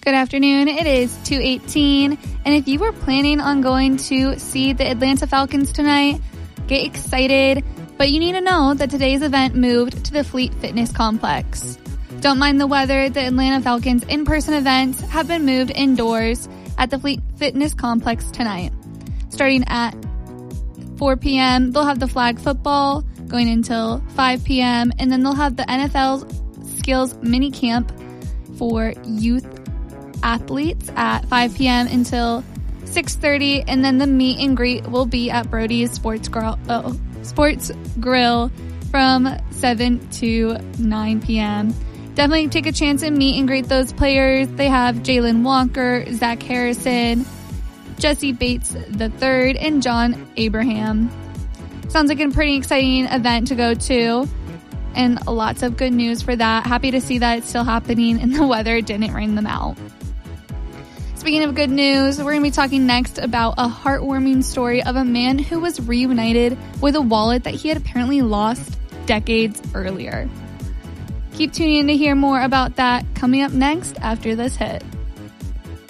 Good afternoon. It is 2:18, and if you were planning on going to see the Atlanta Falcons tonight, get excited, but you need to know that today's event moved to the Fleet Fitness Complex. Don't mind the weather, the Atlanta Falcons in-person events have been moved indoors at the Fleet Fitness Complex tonight. Starting at 4 p.m., they'll have the flag football going until 5 p.m., and then they'll have the NFL Skills Mini Camp for youth athletes at 5 p.m. until 6:30, and then the meet and greet will be at Brody's Sports Grill from 7 to 9 p.m. Definitely take a chance and meet and greet those players. They have Jalen Walker, Zach Harrison, Jesse Bates III, and John Abraham. Sounds like a pretty exciting event to go to, and lots of good news for that. Happy to see that it's still happening and the weather didn't rain them out. Speaking of good news, we're going to be talking next about a heartwarming story of a man who was reunited with a wallet that he had apparently lost decades earlier. Keep tuning in to hear more about that coming up next after this hit.